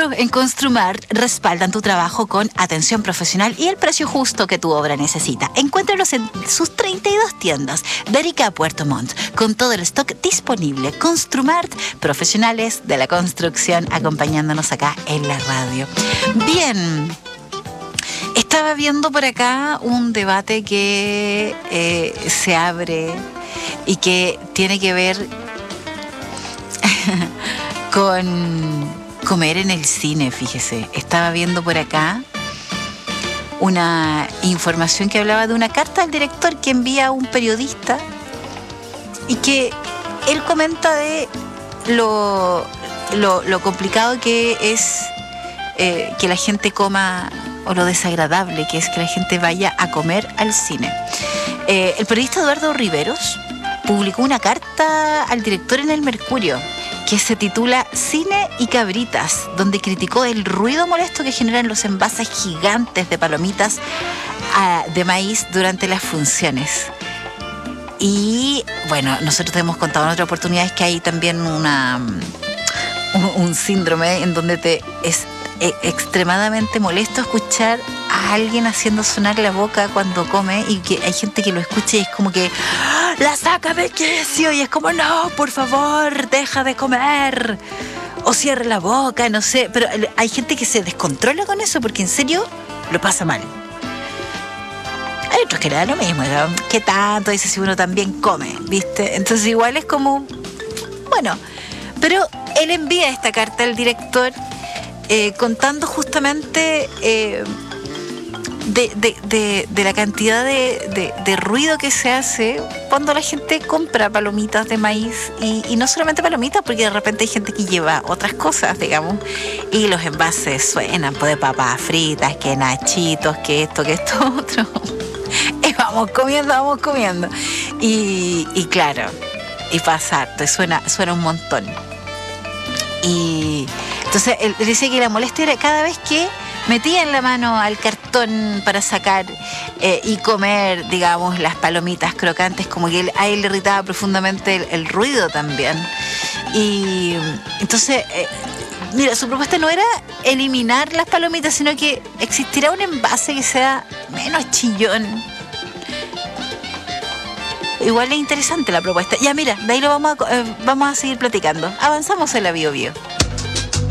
Claro, en Construmart respaldan tu trabajo con atención profesional y el precio justo que tu obra necesita. Encuéntralos en sus 32 tiendas de Arica a Puerto Montt, con todo el stock disponible. Construmart, profesionales de la construcción, acompañándonos acá en la radio. Bien, estaba viendo por acá un debate que se abre y que tiene que ver con comer en el cine, fíjese. Estaba viendo por acá una información que hablaba de una carta al director que envía a un periodista y que él comenta de lo complicado que es que la gente coma, o lo desagradable que es que la gente vaya a comer al cine. El periodista Eduardo Riveros publicó una carta al director en El Mercurio que se titula Cine y Cabritas, donde criticó el ruido molesto que generan los envases gigantes de palomitas de maíz durante las funciones. Y bueno, nosotros te hemos contado en otras oportunidades que hay también un síndrome en donde es extremadamente molesto escuchar a alguien haciendo sonar la boca cuando come, y que hay gente que lo escucha y es como que la saca de quicio y es como no, por favor, deja de comer o cierra la boca, no sé, pero hay gente que se descontrola con eso porque en serio lo pasa mal. Hay otros que le da lo mismo, ¿no? ¿Qué tanto? Dice si uno también come, ¿viste? Entonces igual es como bueno, pero él envía esta carta al director contando justamente de la cantidad de ruido que se hace cuando la gente compra palomitas de maíz y no solamente palomitas, porque de repente hay gente que lleva otras cosas, digamos, y los envases suenan pues, de papas fritas, que nachitos, que esto otro y vamos comiendo y claro, y pasa harto, y suena un montón. Y entonces él dice que la molestia era cada vez que metían la mano al cartón para sacar y comer, digamos, las palomitas crocantes, como que a él le irritaba profundamente el ruido también. Y entonces, mira, su propuesta no era eliminar las palomitas, sino que existirá un envase que sea menos chillón. Igual es interesante la propuesta. Ya mira, de ahí lo vamos a seguir platicando. Avanzamos en la Bio Bio.